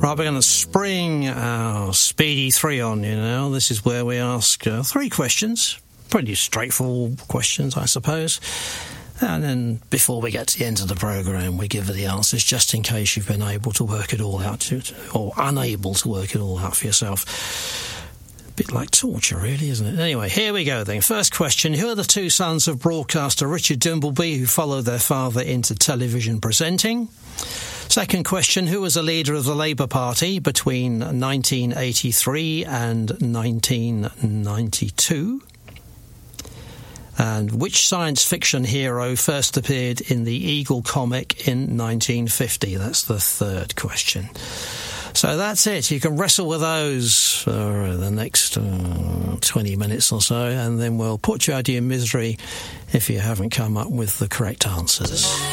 Right, we're going to spring our Speedy 3 on you now. This is where we ask 3 questions. Pretty straightforward questions, I suppose. And then before we get to the end of the programme, we give you the answers just in case you've been able to work it all out, or unable to work it all out for yourself. A bit like torture, really, isn't it? Anyway, here we go then. First question. Who are the 2 sons of broadcaster Richard Dimbleby who followed their father into television presenting? Second question, who was a leader of the Labour Party between 1983 and 1992? And which science fiction hero first appeared in the Eagle comic in 1950? That's the third question. So that's it. You can wrestle with those for the next 20 minutes or so, and then we'll put you out of your misery if you haven't come up with the correct answers.